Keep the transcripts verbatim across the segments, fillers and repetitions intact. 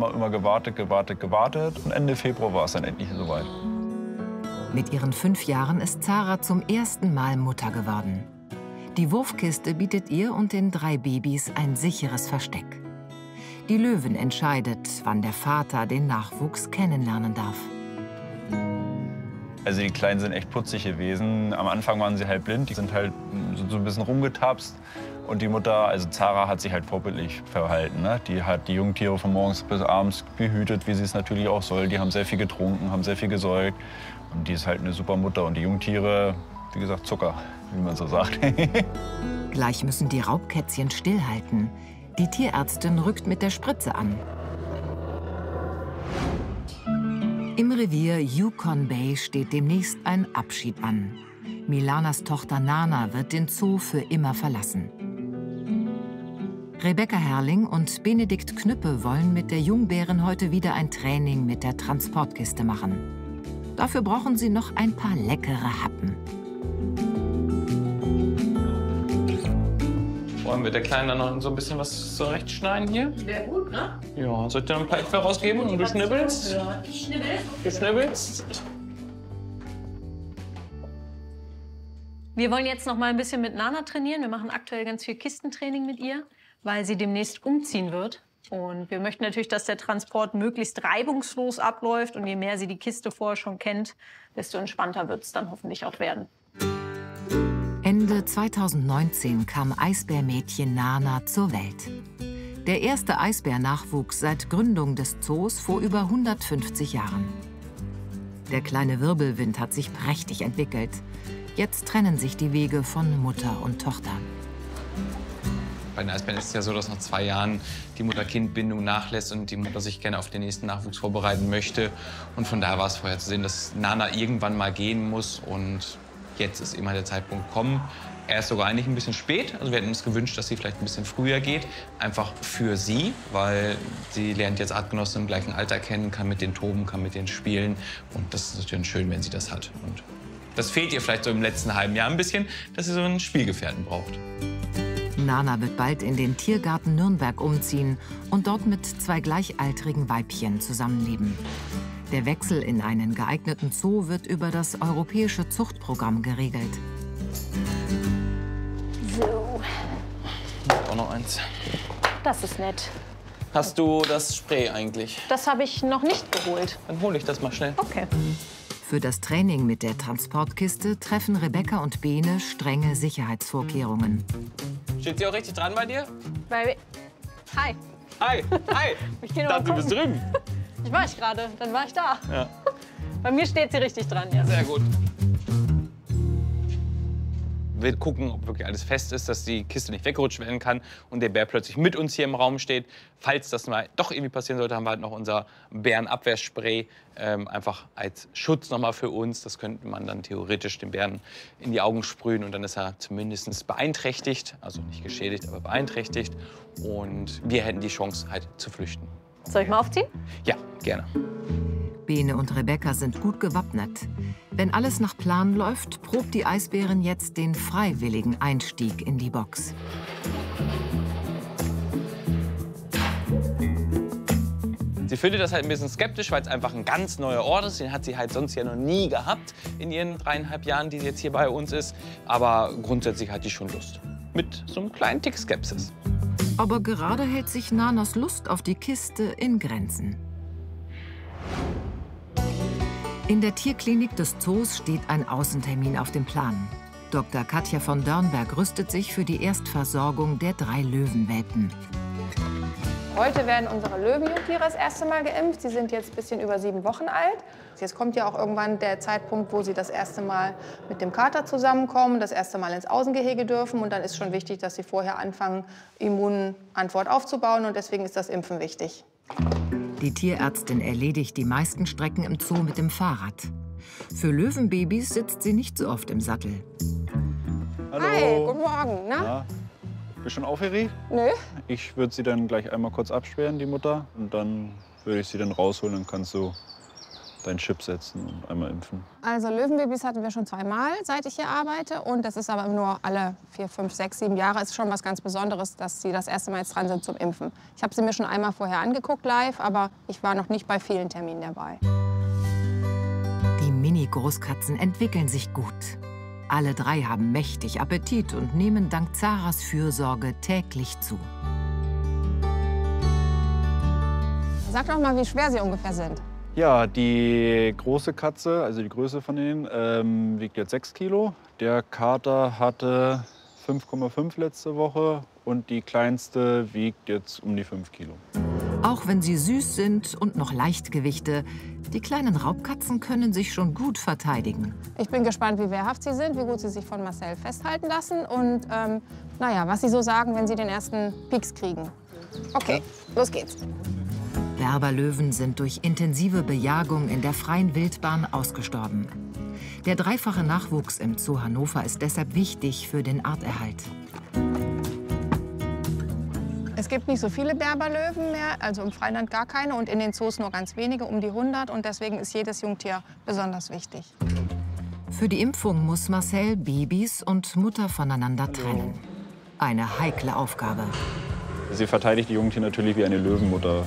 wir immer gewartet, gewartet, gewartet. Und Ende Februar war es dann endlich soweit. Mit ihren fünf Jahren ist Zara zum ersten Mal Mutter geworden. Die Wurfkiste bietet ihr und den drei Babys ein sicheres Versteck. Die Löwin entscheidet, wann der Vater den Nachwuchs kennenlernen darf. Also die Kleinen sind echt putzig gewesen. Am Anfang waren sie halt blind, die sind halt so ein bisschen rumgetapst. Und die Mutter, also Zara, hat sich halt vorbildlich verhalten. Ne? Die hat die Jungtiere von morgens bis abends behütet, wie sie es natürlich auch soll. Die haben sehr viel getrunken, haben sehr viel gesäugt. Und die ist halt eine super Mutter. Und die Jungtiere, wie gesagt, Zucker, wie man so sagt. Gleich müssen die Raubkätzchen stillhalten. Die Tierärztin rückt mit der Spritze an. Im Revier Yukon Bay steht demnächst ein Abschied an. Milanas Tochter Nana wird den Zoo für immer verlassen. Rebecca Herrling und Benedikt Knüppe wollen mit der Jungbärin heute wieder ein Training mit der Transportkiste machen. Dafür brauchen sie noch ein paar leckere Happen. Wollen wir der Kleinen dann noch so ein bisschen was zurechtschneiden hier? Wäre gut, ne? Ja, soll ich dir noch ein paar Äpfel rausgeben und du schnibbelst? Ja, ich schnibbel. Du schnibbelst? Wir wollen jetzt noch mal ein bisschen mit Nana trainieren. Wir machen aktuell ganz viel Kistentraining mit ihr, weil sie demnächst umziehen wird. Und wir möchten natürlich, dass der Transport möglichst reibungslos abläuft. Und je mehr sie die Kiste vorher schon kennt, desto entspannter wird es dann hoffentlich auch werden. Ende zweitausendneunzehn kam Eisbärmädchen Nana zur Welt. Der erste Eisbärnachwuchs seit Gründung des Zoos vor über hundertfünfzig Jahren. Der kleine Wirbelwind hat sich prächtig entwickelt. Jetzt trennen sich die Wege von Mutter und Tochter. Bei den Eisbären ist es ja so, dass nach zwei Jahren die Mutter-Kind-Bindung nachlässt und die Mutter sich gerne auf den nächsten Nachwuchs vorbereiten möchte. Und von daher war es vorher zu sehen, dass Nana irgendwann mal gehen muss. Und jetzt ist immer der Zeitpunkt gekommen. Er ist sogar eigentlich ein bisschen spät. Also wir hätten uns gewünscht, dass sie vielleicht ein bisschen früher geht. Einfach für sie, weil sie lernt jetzt Artgenossen im gleichen Alter kennen, kann mit denen toben, kann mit denen spielen. Und das ist natürlich schön, wenn sie das hat. Und das fehlt ihr vielleicht so im letzten halben Jahr ein bisschen, dass sie so einen Spielgefährten braucht. Nana wird bald in den Tiergarten Nürnberg umziehen und dort mit zwei gleichaltrigen Weibchen zusammenleben. Der Wechsel in einen geeigneten Zoo wird über das europäische Zuchtprogramm geregelt. So, Auch noch eins. das ist nett. Hast du das Spray eigentlich? Das habe ich noch nicht geholt. Dann hole ich das mal schnell. Okay. Für das Training mit der Transportkiste treffen Rebecca und Bene strenge Sicherheitsvorkehrungen. Steht sie auch richtig dran bei dir? Baby. Hi. Hi, hi. Ich gehe Ich noch mal dachte, du bist gucken. drüben. Ich war ich gerade, dann war ich da. Ja. Bei mir steht sie richtig dran, ja. Sehr gut. Wir gucken, ob wirklich alles fest ist, dass die Kiste nicht weggerutscht werden kann und der Bär plötzlich mit uns hier im Raum steht. Falls das mal doch irgendwie passieren sollte, haben wir halt noch unser Bärenabwehrspray, ähm, einfach als Schutz noch mal für uns. Das könnte man dann theoretisch dem Bären in die Augen sprühen und dann ist er zumindest beeinträchtigt, also nicht geschädigt, aber beeinträchtigt. Und wir hätten die Chance halt zu flüchten. Soll ich mal aufziehen? Ja, gerne. Bene und Rebecca sind gut gewappnet. Wenn alles nach Plan läuft, probt die Eisbärin jetzt den freiwilligen Einstieg in die Box. Sie findet das halt ein bisschen skeptisch, weil es einfach ein ganz neuer Ort ist. Den hat sie halt sonst ja noch nie gehabt in ihren dreieinhalb Jahren, die sie jetzt hier bei uns ist. Aber grundsätzlich hat die schon Lust. Mit so einem kleinen Tick Skepsis. Aber gerade hält sich Nanas Lust auf die Kiste in Grenzen. In der Tierklinik des Zoos steht ein Außentermin auf dem Plan. Doktor Katja von Dörnberg rüstet sich für die Erstversorgung der drei Löwenwelpen. Heute werden unsere Löwenjungtiere das erste Mal geimpft. Sie sind jetzt ein bisschen über sieben Wochen alt. Jetzt kommt ja auch irgendwann der Zeitpunkt, wo sie das erste Mal mit dem Kater zusammenkommen, das erste Mal ins Außengehege dürfen. Und dann ist schon wichtig, dass sie vorher anfangen, Immunantwort aufzubauen. Und deswegen ist das Impfen wichtig. Die Tierärztin erledigt die meisten Strecken im Zoo mit dem Fahrrad. Für Löwenbabys sitzt sie nicht so oft im Sattel. Hallo. Hi, guten Morgen. Na? Ja. Bist du schon aufgeregt? Nö. Ich würde sie dann gleich einmal kurz absperren, die Mutter. Und dann würde ich sie dann rausholen. Dann kannst du deinen Chip setzen und einmal impfen. Also Löwenbabys hatten wir schon zweimal, seit ich hier arbeite. Und das ist aber nur alle vier, fünf, sechs, sieben Jahre. Es ist schon was ganz Besonderes, dass sie das erste Mal jetzt dran sind zum Impfen. Ich habe sie mir schon einmal vorher angeguckt live, aber ich war noch nicht bei vielen Terminen dabei. Die Mini-Großkatzen entwickeln sich gut. Alle drei haben mächtig Appetit und nehmen dank Zaras Fürsorge täglich zu. Sag doch mal, wie schwer sie ungefähr sind. Ja, die große Katze, also die Größe von denen, ähm, wiegt jetzt sechs Kilo. Der Kater hatte fünf Komma fünf letzte Woche und die kleinste wiegt jetzt um die fünf Kilo. Auch wenn sie süß sind und noch Leichtgewichte, die kleinen Raubkatzen können sich schon gut verteidigen. Ich bin gespannt, wie wehrhaft sie sind, wie gut sie sich von Marcel festhalten lassen und ähm, naja, was sie so sagen, wenn sie den ersten Pieks kriegen. Okay, los geht's. Berberlöwen sind durch intensive Bejagung in der freien Wildbahn ausgestorben. Der dreifache Nachwuchs im Zoo Hannover ist deshalb wichtig für den Arterhalt. Es gibt nicht so viele Berberlöwen mehr, also im Freiland gar keine und in den Zoos nur ganz wenige, um die hundert. Und deswegen ist jedes Jungtier besonders wichtig. Für die Impfung muss Marcel Babys und Mutter voneinander trennen. Eine heikle Aufgabe. Sie verteidigt die Jungtiere natürlich wie eine Löwenmutter.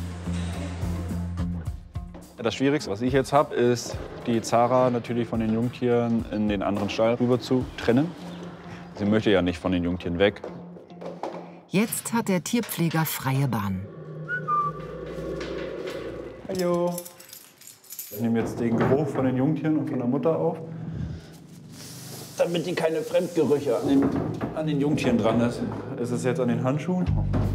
Das Schwierigste, was ich jetzt habe, ist, die Zara natürlich von den Jungtieren in den anderen Stall rüber zu trennen. Sie möchte ja nicht von den Jungtieren weg. Jetzt hat der Tierpfleger freie Bahn. Hallo. Ich nehme jetzt den Geruch von den Jungtieren und von der Mutter auf, damit die keine Fremdgerüche an den, an den Jungtieren dran ist. Ist es jetzt an den Handschuhen?